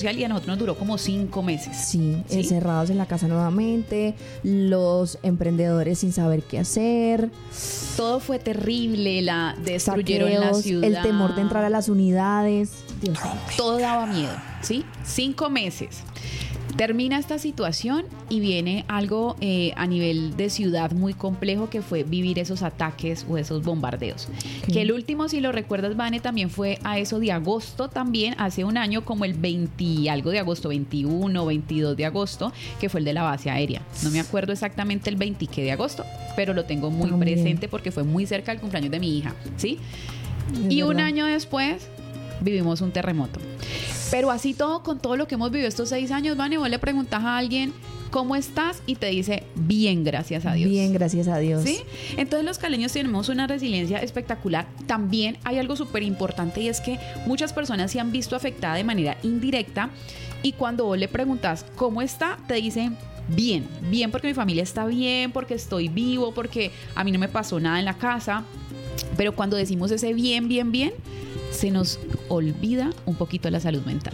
y a nosotros nos duró como 5 meses. Sí, ¿Sí? Encerrados en la casa nuevamente, los emprendedores sin saber qué hacer, Todo fue terrible, destruyeron la saqueos, ciudad. el temor de entrar a las unidades. Dios mío. Todo daba miedo, ¿sí? 5 meses. Termina esta situación y viene algo a nivel de ciudad muy complejo, que fue vivir esos ataques o esos bombardeos. Okay. Que el último, si lo recuerdas, Vane, también fue a eso de agosto también, hace un año, como el 20 y algo de agosto, 21, 22 de agosto, que fue el de la base aérea. No me acuerdo exactamente el 20 qué de agosto, pero lo tengo muy También presente porque fue muy cerca del cumpleaños de mi hija, ¿sí? Es Y un verdad. año después vivimos un terremoto. Pero así todo, con todo lo que hemos vivido estos 6 años, Vane, vos le preguntas a alguien ¿cómo estás? Y te dice, bien, gracias a Dios. Bien, gracias a Dios. ¿Sí? Entonces los caleños tenemos una resiliencia espectacular. También hay algo súper importante, y es que muchas personas se han visto afectadas de manera indirecta, y cuando vos le preguntas ¿cómo está? Te dicen, bien, bien porque mi familia está bien, porque estoy vivo, porque a mí no me pasó nada en la casa. Pero cuando decimos ese bien, bien, bien, se nos olvida un poquito la salud mental.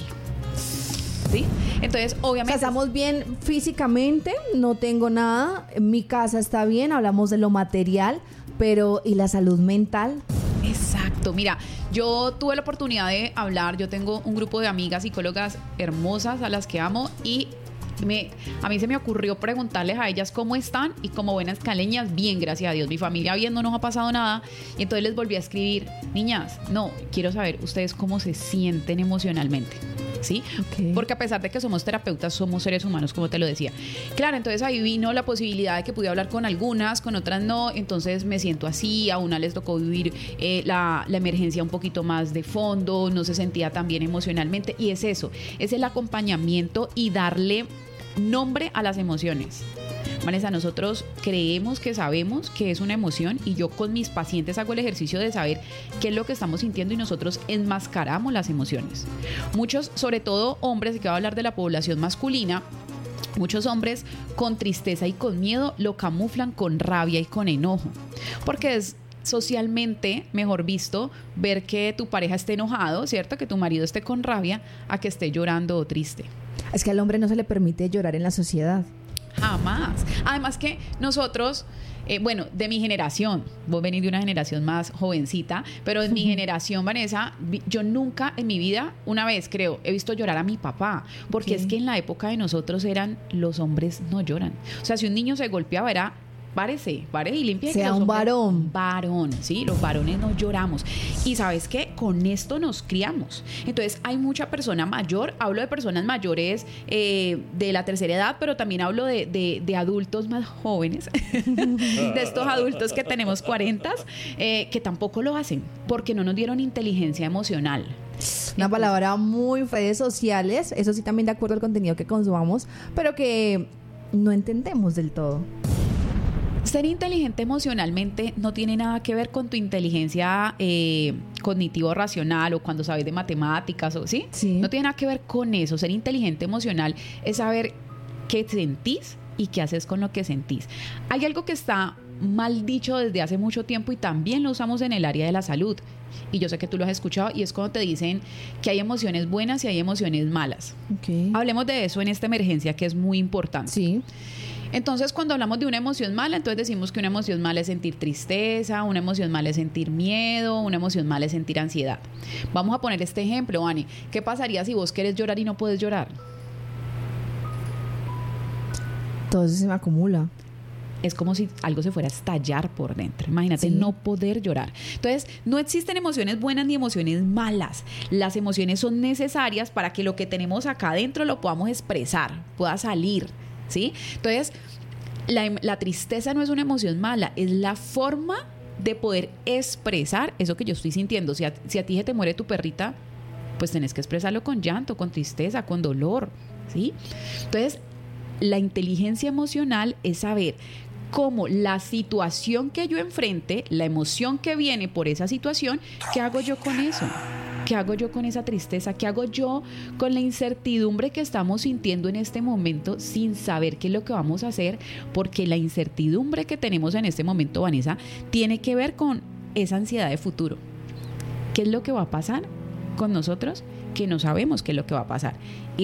¿Sí? Entonces, O obviamente... sea, estamos bien físicamente, no tengo nada, mi casa está bien, hablamos de lo material, pero ¿y la salud mental? Exacto, mira, yo tuve la oportunidad de hablar, yo tengo un grupo de amigas psicólogas hermosas a las que amo, y a mí se me ocurrió preguntarles a ellas cómo están, y como buenas caleñas, bien, gracias a Dios, mi familia bien, no nos ha pasado nada. Y entonces les volví a escribir, niñas, no, quiero saber ustedes cómo se sienten emocionalmente, ¿sí? Okay. Porque a pesar de que somos terapeutas, somos seres humanos, como te lo decía. Claro, entonces ahí vino la posibilidad de que pude hablar con algunas, con otras no, entonces me siento así, a una les tocó vivir la emergencia un poquito más de fondo, no se sentía tan bien emocionalmente, y es eso, es el acompañamiento y darle nombre a las emociones. Vanessa, nosotros creemos que sabemos que es una emoción, y yo con mis pacientes hago el ejercicio de saber qué es lo que estamos sintiendo, y nosotros enmascaramos las emociones. Muchos, sobre todo hombres, y que voy a hablar de la población masculina, muchos hombres con tristeza y con miedo lo camuflan con rabia y con enojo, porque es socialmente mejor visto ver que tu pareja esté enojado, ¿cierto? Que tu marido esté con rabia, a que esté llorando o triste. Es que al hombre no se le permite llorar en la sociedad. Jamás. Además que nosotros, bueno, de mi generación, vos venís de una generación más jovencita, pero en mi generación, Vanessa, yo nunca en mi vida, una vez creo, he visto llorar a mi papá, porque Ok. es que en la época de nosotros los hombres no lloran. O sea, si un niño se golpeaba, era... Párese y limpie. Sea un varón. Varón, ¿sí? Los varones no lloramos. Y ¿sabes qué? Con esto nos criamos. Entonces hay mucha persona mayor, hablo de personas mayores de la tercera edad, pero también hablo de adultos más jóvenes, de estos adultos que tenemos 40, que tampoco lo hacen, porque no nos dieron inteligencia emocional. Una palabra muy redes sociales, eso sí, también de acuerdo al contenido que consumamos, pero que no entendemos del todo. Ser inteligente emocionalmente no tiene nada que ver con tu inteligencia cognitivo-racional, o cuando sabes de matemáticas, ¿sí? Sí. No tiene nada que ver con eso. Ser inteligente emocional es saber qué sentís y qué haces con lo que sentís. Hay algo que está mal dicho desde hace mucho tiempo, y también lo usamos en el área de la salud. Y yo sé que tú lo has escuchado, y es cuando te dicen que hay emociones buenas y hay emociones malas. Okay. Hablemos de eso en esta emergencia, que es muy importante. Sí. Entonces, cuando hablamos de una emoción mala, entonces decimos que una emoción mala es sentir tristeza, una emoción mala es sentir miedo, una emoción mala es sentir ansiedad. Vamos a poner este ejemplo, Ani. ¿Qué pasaría si vos querés llorar y no puedes llorar? Todo eso se me acumula. Es como si algo se fuera a estallar por dentro. Imagínate, Sí. no poder llorar. Entonces, no existen emociones buenas ni emociones malas. Las emociones son necesarias para que lo que tenemos acá adentro lo podamos expresar, pueda salir, ¿sí? Entonces, la tristeza no es una emoción mala, es la forma de poder expresar eso que yo estoy sintiendo. Si a ti se te muere tu perrita, pues tenés que expresarlo con llanto, con tristeza, con dolor, ¿sí? Entonces, la inteligencia emocional es saber cómo la situación que yo enfrente, la emoción que viene por esa situación, ¿qué hago yo con eso? ¿Qué hago yo con esa tristeza? ¿Qué hago yo con la incertidumbre que estamos sintiendo en este momento, sin saber qué es lo que vamos a hacer? Porque la incertidumbre que tenemos en este momento, Vanessa, tiene que ver con esa ansiedad de futuro. ¿Qué es lo que va a pasar con nosotros? Que no sabemos qué es lo que va a pasar.